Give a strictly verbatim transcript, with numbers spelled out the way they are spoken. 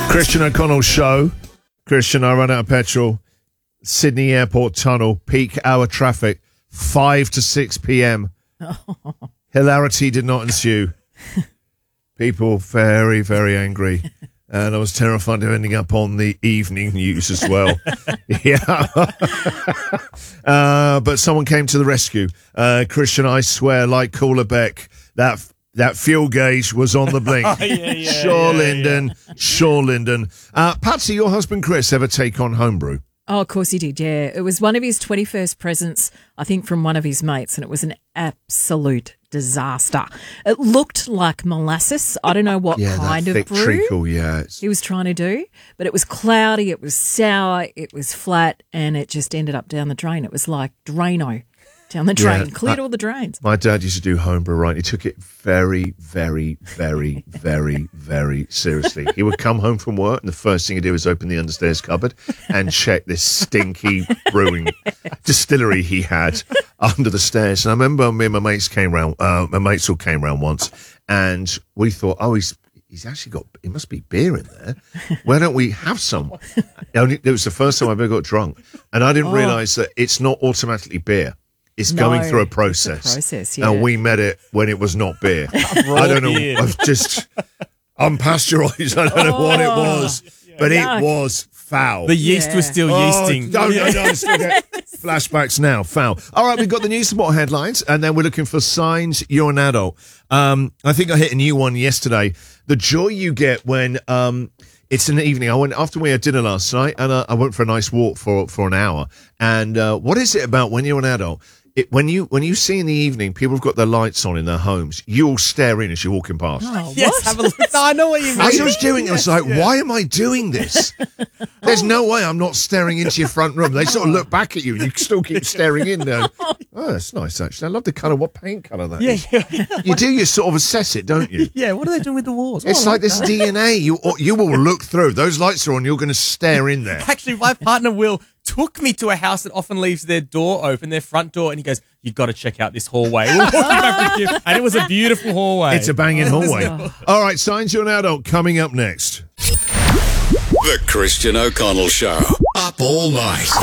Christian O'Connell show. Christian, I run out of petrol. Sydney Airport Tunnel, peak hour traffic, five to six p.m. Hilarity did not ensue. People very, very angry. And I was terrified of ending up on the evening news as well. Yeah. uh, but someone came to the rescue. Uh, Christian, I swear, like Cooler Beck, that that fuel gauge was on the blink. oh, yeah, yeah, sure, yeah, Lyndon. Yeah. Sure, Lyndon. Uh, Patsy, your husband Chris ever take on homebrew? Oh, of course he did, yeah. It was one of his twenty-first presents, I think, from one of his mates, and it was an absolute disaster. It looked like molasses. I don't know what yeah, kind that of thick brew treacle, yeah. It's... he was trying to do, but it was cloudy, it was sour, it was flat, and it just ended up down the drain. It was like Drano down the drain, Yeah, cleared I- all the drains. My dad used to do homebrew, right? He took it very, very, very, very, very seriously. He would come home from work, and the first thing he'd do was open the understairs cupboard and check this stinky brewing distillery he had under the stairs. And I remember me and my mates came round, uh, my mates all came round once, and we thought, oh, he's he's actually got, it must be beer in there. Why don't we have some? Only, it was the first time I ever got drunk, and I didn't Oh. realise that it's not automatically beer. It's going No, through a it's a process. process, yeah. And we met it when it was not beer. I don't know. beer. I've just unpasteurized. I don't know what it was, but Yuck. it was foul. The yeast Yeah. was still Oh, yeasting. no, no, no, still get flashbacks now. Foul. All right, we've got the news spot headlines, and then we're looking for signs you're an adult. Um, I think I hit a new one yesterday. The joy you get when um, it's an evening. I went after we had dinner last night, and uh, I went for a nice walk for for an hour. And uh, what is it about when you're an adult? It, when you when you see in the evening people have got their lights on in their homes, you all stare in as you're walking past. Oh, Yes, what? have a look. No, I know what you mean. As I was doing it, I was like, why am I doing this? There's no way I'm not staring into your front room. They sort of look back at you and you still keep staring in there. Oh, that's nice, actually. I love the colour. What paint colour that Yeah, is. yeah, You do, you sort of assess it, don't you? yeah. What are they doing with the walls? It's Oh, I like this that. D N A. You you will look through. Those lights are on, you're going to stare in there. Actually, my partner Will took me to a house that often leaves their door open, their front door, and he goes, "You got to check out this hallway." We were walking back with you, and it was a beautiful hallway. It's a banging hallway. All right, Signs You're an Adult coming up next. The Christian O'Connell Show. Up all night.